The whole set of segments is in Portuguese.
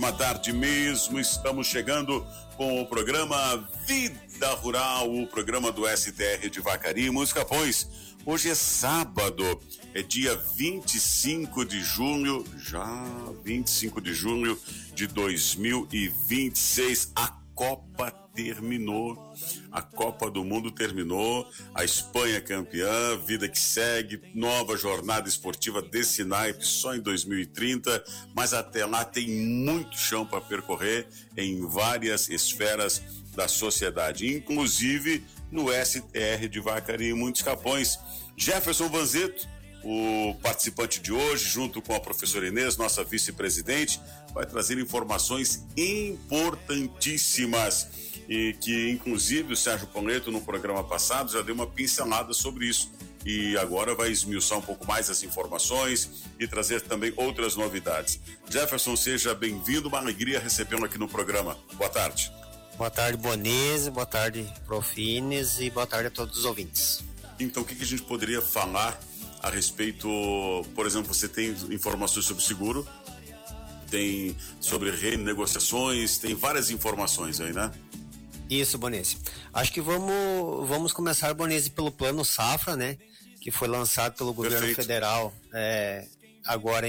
Boa tarde mesmo, estamos chegando com o programa Vida Rural, o programa do STR de Vacaria, Música Pões. Hoje é sábado, é dia 25 de junho, já 25 de junho de 2026. A Copa terminou, a Copa do Mundo terminou, a Espanha é campeã, vida que segue, nova jornada esportiva desse naipe só em 2030, mas até lá tem muito chão para percorrer em várias esferas da sociedade, inclusive no STR de Vacaria e Muitos Capões. Jefferson Vanzeto, o participante de hoje, junto com a professora Inês, nossa vice-presidente, vai trazer informações importantíssimas e que, inclusive, o Sérgio Pauleto, no programa passado, já deu uma pincelada sobre isso. E agora vai esmiuçar um pouco mais as informações e trazer também outras novidades. Jefferson, seja bem-vindo, uma alegria recebê-lo aqui no programa. Boa tarde. Boa tarde, Bonese, boa tarde, Prof. Inês, e boa tarde a todos os ouvintes. Então, o que a gente poderia falar a respeito, por exemplo, você tem informações sobre seguro, tem sobre renegociações, tem várias informações aí, né? Isso, Bonese. Acho que vamos começar, Bonese, pelo Plano Safra, né? Que foi lançado pelo governo federal agora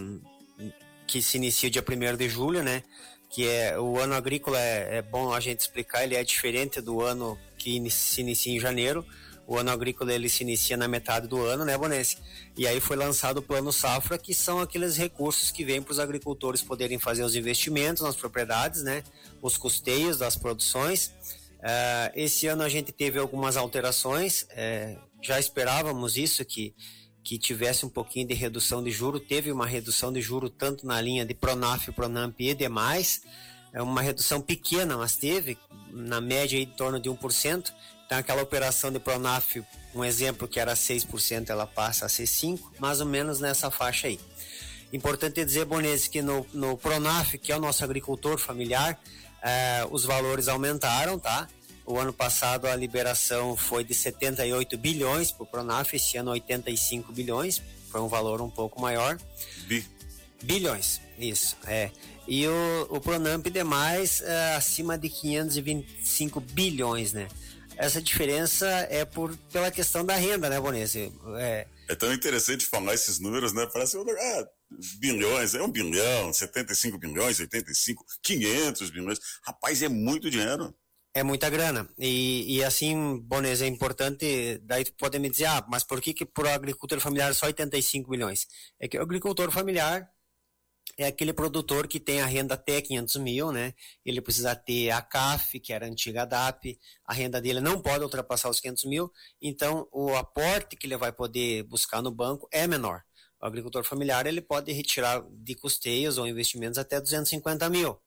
que se inicia dia 1º de julho, né? Que é o ano agrícola, é bom a gente explicar, ele é diferente do ano que se inicia em janeiro. O ano agrícola ele se inicia na metade do ano, né, Bonense? E aí foi lançado o Plano Safra, que são aqueles recursos que vêm para os agricultores poderem fazer os investimentos nas propriedades, né? Os custeios das produções. Esse ano a gente teve algumas alterações, já esperávamos isso, que tivesse um pouquinho de redução de juro. Teve uma redução de juro tanto na linha de Pronaf, Pronamp e demais. É uma redução pequena, mas teve, na média, aí, em torno de 1%. Então, aquela operação de Pronaf, um exemplo que era 6%, ela passa a ser 5%, mais ou menos nessa faixa aí. Importante dizer, Bonese, que no Pronaf, que é o nosso agricultor familiar, os valores aumentaram, tá? O ano passado a liberação foi de 78 bilhões para o Pronaf, esse ano 85 bilhões, foi um valor um pouco maior. Bilhões, isso, E o Pronamp demais acima de 525 bilhões, né? Essa diferença é pela questão da renda, né, Bonese? É tão interessante falar esses números, né? Parece bilhões, é 1 bilhão, 75 bilhões, 85, 500 bilhões. Rapaz, é muito dinheiro. É muita grana. E assim, Bonese, é importante, daí tu pode me dizer, mas por que pro agricultor familiar só 85 bilhões? É que o agricultor familiar é aquele produtor que tem a renda até 500 mil, né? Ele precisa ter a CAF, que era a antiga ADAP, a renda dele não pode ultrapassar os 500 mil, então o aporte que ele vai poder buscar no banco é menor. O agricultor familiar, ele pode retirar de custeios ou investimentos até 250 mil,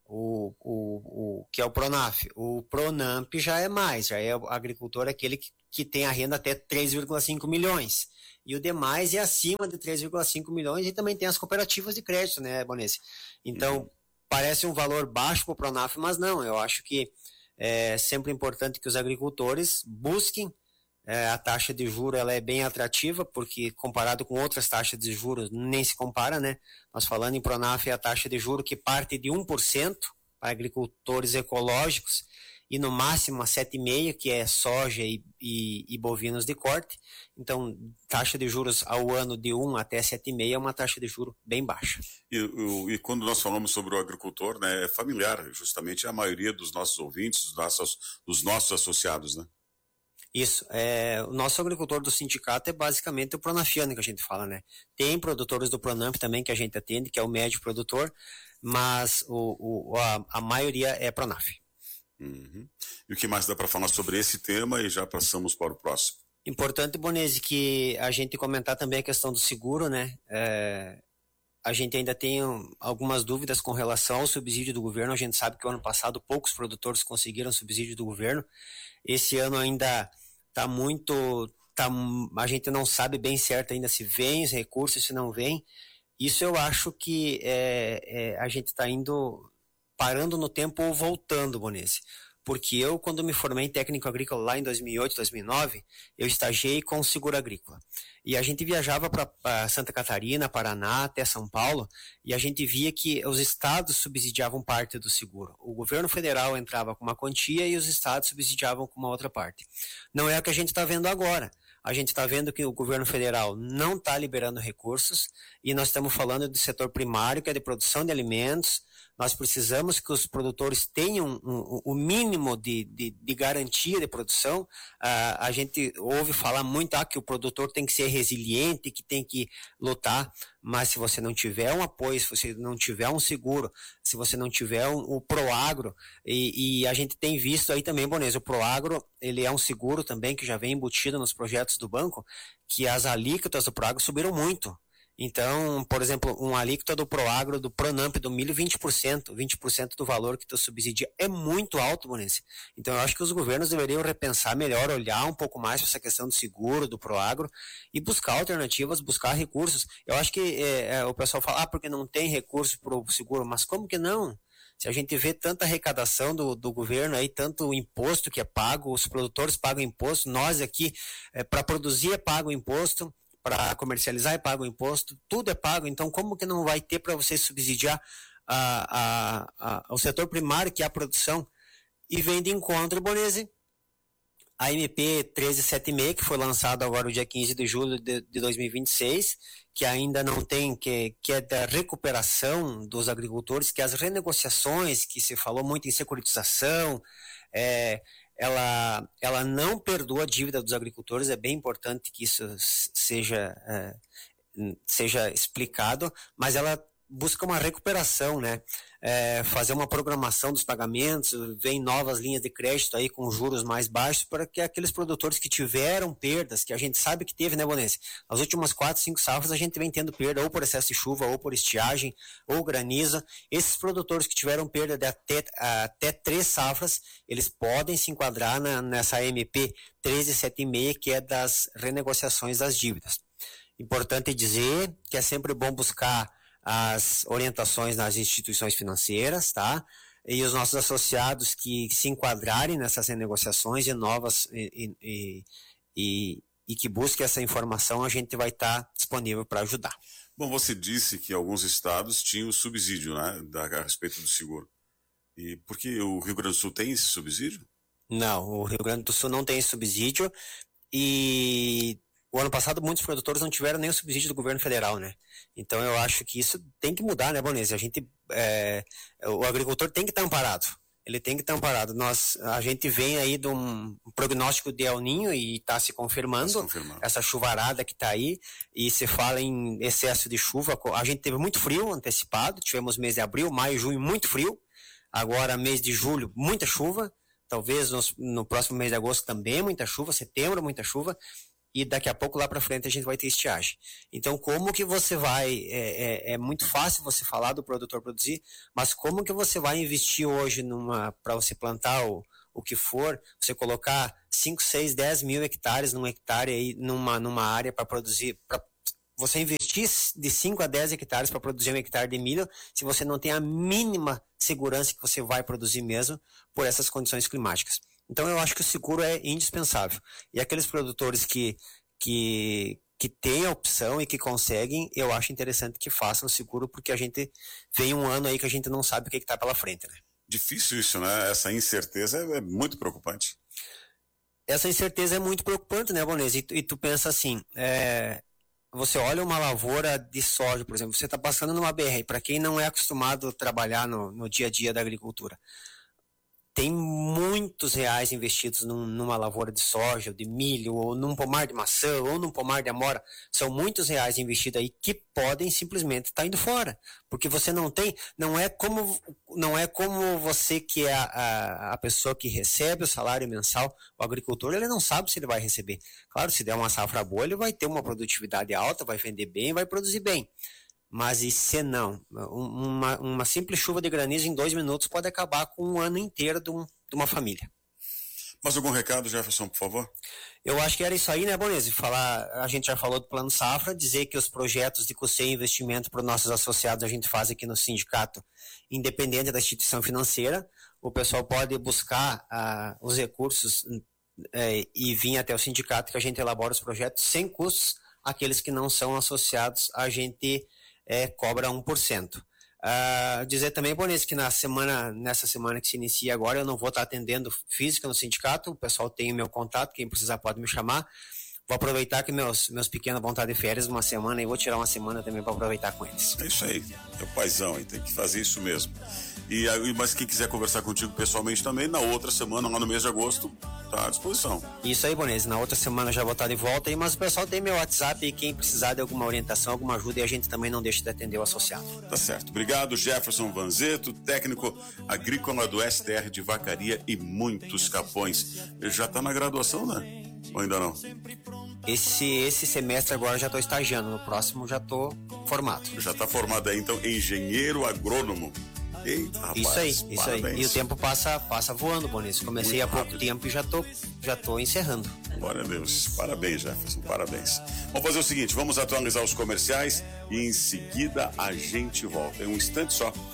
que é o Pronaf. O Pronamp já é mais, já é o agricultor aquele que tem a renda até 3,5 milhões. E o demais é acima de 3,5 milhões, e também tem as cooperativas de crédito, né, Bonese? Então, parece um valor baixo para o Pronaf, mas não, eu acho que é sempre importante que os agricultores busquem. A taxa de juros ela é bem atrativa, porque comparado com outras taxas de juros, nem se compara, né? Nós falando em Pronaf, é a taxa de juros que parte de 1% para agricultores ecológicos, e no máximo a 7,5%, que é soja e bovinos de corte. Então, taxa de juros ao ano de 1 até 7,5% é uma taxa de juros bem baixa. E quando nós falamos sobre o agricultor, né, é familiar, justamente a maioria dos nossos ouvintes, dos nossos associados, né? Isso, o nosso agricultor do sindicato é basicamente o pronafiano que a gente fala, né? Tem produtores do Pronamp também que a gente atende, que é o médio produtor, mas a maioria é Pronaf. Uhum. E o que mais dá para falar sobre esse tema, e já passamos para o próximo? Importante, Bonese, que a gente comentar também a questão do seguro, né? A gente ainda tem algumas dúvidas com relação ao subsídio do governo. A gente sabe que o ano passado poucos produtores conseguiram subsídio do governo. Esse ano ainda está a gente não sabe bem certo ainda se vem os recursos, se não vem. Isso eu acho que a gente está parando no tempo ou voltando, Bonese. porque eu, quando me formei em técnico agrícola lá em 2008, 2009, eu estagiei com o seguro agrícola. E a gente viajava para Santa Catarina, Paraná, até São Paulo, e a gente via que os estados subsidiavam parte do seguro. O governo federal entrava com uma quantia e os estados subsidiavam com uma outra parte. Não é o que a gente está vendo agora. A gente está vendo que o governo federal não está liberando recursos e nós estamos falando do setor primário, que é de produção de alimentos. Nós precisamos que os produtores tenham o mínimo de garantia de produção. A gente ouve falar muito que o produtor tem que ser resiliente, que tem que lutar, mas se você não tiver um apoio, se você não tiver um seguro, se você não tiver o Proagro, e a gente tem visto aí também, Bonesa, o Proagro, ele é um seguro também que já vem embutido nos projetos do banco, que as alíquotas do Proagro subiram muito. Então, por exemplo, uma alíquota do Proagro, do Pronamp, do milho, 20% do valor que tu subsidia é muito alto, Bonense. Então, eu acho que os governos deveriam repensar melhor, olhar um pouco mais para essa questão do seguro, do Proagro, e buscar alternativas, buscar recursos. Eu acho que o pessoal fala, porque não tem recurso para o seguro, mas como que não? Se a gente vê tanta arrecadação do governo aí, tanto imposto que é pago, os produtores pagam imposto, nós aqui, para produzir é pago imposto, para comercializar é pago imposto, tudo é pago, então como que não vai ter para você subsidiar o setor primário, que é a produção? E vem de encontro, Bonese, a MP 1376, que foi lançada agora no dia 15 de julho de 2026, que ainda não tem, que é da recuperação dos agricultores, que as renegociações, que se falou muito em securitização, ela não perdoa a dívida dos agricultores, é bem importante que isso seja explicado, mas ela busca uma recuperação, né? Fazer uma programação dos pagamentos, vem novas linhas de crédito aí com juros mais baixos para que aqueles produtores que tiveram perdas, que a gente sabe que teve, né, Bonense? Nas últimas 4, 5 safras a gente vem tendo perda ou por excesso de chuva, ou por estiagem, ou granizo. Esses produtores que tiveram perda de até 3 safras, eles podem se enquadrar nessa MP 1376, que é das renegociações das dívidas. Importante dizer que é sempre bom buscar as orientações nas instituições financeiras, tá? E os nossos associados que se enquadrarem nessas renegociações e novas e que busquem essa informação, a gente vai estar disponível para ajudar. Bom, você disse que alguns estados tinham subsídio, né, a respeito do seguro. E por que o Rio Grande do Sul tem esse subsídio? Não, o Rio Grande do Sul não tem esse subsídio e o ano passado muitos produtores não tiveram nem o subsídio do governo federal, né? Então eu acho que isso tem que mudar, né, Bonese? O agricultor tem que estar amparado. Ele tem que estar amparado. A gente vem aí de um prognóstico de El Niño e está se confirmando essa chuvarada que está aí, e se fala em excesso de chuva. A gente teve muito frio antecipado, tivemos mês de abril, maio, junho, muito frio. Agora mês de julho, muita chuva. Talvez no próximo mês de agosto também muita chuva, setembro muita chuva. E daqui a pouco lá para frente a gente vai ter estiagem. Então como que você vai, é muito fácil você falar do produtor produzir, mas como que você vai investir hoje para você plantar o que for, você colocar 5, 6, 10 mil hectares num hectare aí, numa área para produzir, para você investir de 5 a 10 hectares para produzir um hectare de milho, se você não tem a mínima segurança que você vai produzir mesmo por essas condições climáticas. Então eu acho que o seguro é indispensável. E aqueles produtores que têm a opção e que conseguem, eu acho interessante que façam o seguro, porque a gente vem um ano aí que a gente não sabe o que está pela frente, né? Difícil isso, né? Essa incerteza é muito preocupante. Essa incerteza é muito preocupante, né, Bonese? E tu pensa assim, você olha uma lavoura de soja, por exemplo, você está passando numa BR, e para quem não é acostumado a trabalhar no dia a dia da agricultura, tem muitos reais investidos numa lavoura de soja, ou de milho, ou num pomar de maçã, ou num pomar de amora. São muitos reais investidos aí que podem simplesmente estar indo fora. Porque você não tem, não é como você que é a pessoa que recebe o salário mensal, o agricultor, ele não sabe se ele vai receber. Claro, se der uma safra boa, ele vai ter uma produtividade alta, vai vender bem, vai produzir bem. Mas e se não? Uma simples chuva de granizo em 2 minutos pode acabar com um ano inteiro de uma família. Mais algum recado, Jefferson, por favor? Eu acho que era isso aí, né, Bonese? A gente já falou do Plano Safra, dizer que os projetos de custeio e investimento para os nossos associados a gente faz aqui no sindicato, independente da instituição financeira. o pessoal pode buscar os recursos e vir até o sindicato, que a gente elabora os projetos sem custos. Aqueles que não são associados, a gente cobra 1%. Dizer também, Bonis, que nessa semana que se inicia agora, eu não vou estar atendendo física no sindicato, o pessoal tem o meu contato, quem precisar pode me chamar. Vou aproveitar que meus pequenos vão estar de férias uma semana e vou tirar uma semana também para aproveitar com eles. É isso aí, é o paizão, tem que fazer isso mesmo. Mas quem quiser conversar contigo pessoalmente também, na outra semana, lá no mês de agosto, tá à disposição. Isso aí, Bonese, na outra semana já vou estar de volta aí, mas o pessoal tem meu WhatsApp e quem precisar de alguma orientação, alguma ajuda, e a gente também não deixa de atender o associado. Tá certo. Obrigado, Jefferson Vanzeto, técnico agrícola do STR de Vacaria e Muitos Capões. Ele já tá na graduação, né? Ou ainda não? Esse semestre agora já estou estagiando, no próximo já estou formado. Já está formado aí, então, engenheiro agrônomo. Eita, rapaz, isso aí. E o tempo passa voando, Bonis. Comecei muito há pouco tempo e já tô encerrando. Glória a Deus. Parabéns, Jefferson. Parabéns. Vamos fazer o seguinte, vamos atualizar os comerciais e em seguida a gente volta. Em um instante só.